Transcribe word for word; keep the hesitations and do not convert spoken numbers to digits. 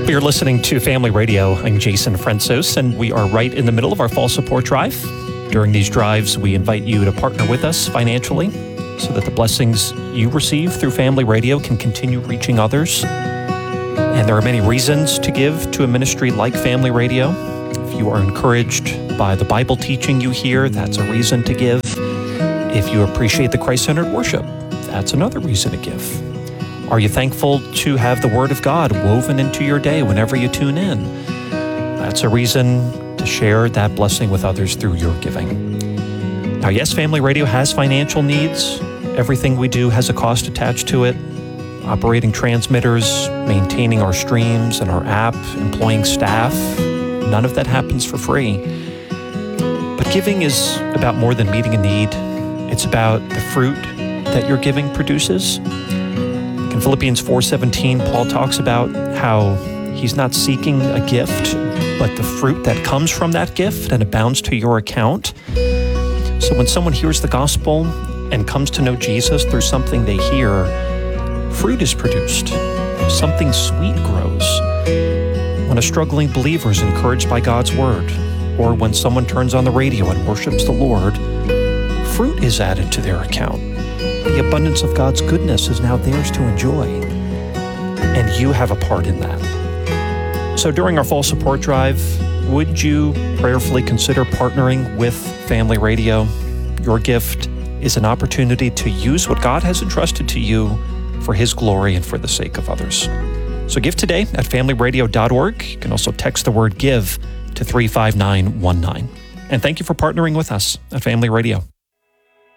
You're listening to Family Radio. I'm Jason Francis, and we are right in the middle of our fall support drive. During these drives, we invite you to partner with us financially so that the blessings you receive through Family Radio can continue reaching others. And there are many reasons to give to a ministry like Family Radio. If you are encouraged by the Bible teaching you hear, that's a reason to give. If you appreciate the Christ-centered worship, that's another reason to give. Are you thankful to have the Word of God woven into your day whenever you tune in? That's a reason to share that blessing with others through your giving. Now, yes, Family Radio has financial needs. Everything we do has a cost attached to it. Operating transmitters, maintaining our streams and our app, employing staff, none of that happens for free. But giving is about more than meeting a need. It's about the fruit that your giving produces. In Philippians four seventeen, Paul talks about how he's not seeking a gift, but the fruit that comes from that gift and abounds to your account. So when someone hears the gospel and comes to know Jesus through something they hear, fruit is produced. Something sweet grows. When a struggling believer is encouraged by God's word, or when someone turns on the radio and worships the Lord, fruit is added to their account. The abundance of God's goodness is now theirs to enjoy, and you have a part in that. So during our fall support drive, would you prayerfully consider partnering with Family Radio? Your gift is an opportunity to use what God has entrusted to you for His glory and for the sake of others. So give today at family radio dot org. You can also text the word GIVE to three five nine one nine. And thank you for partnering with us at Family Radio.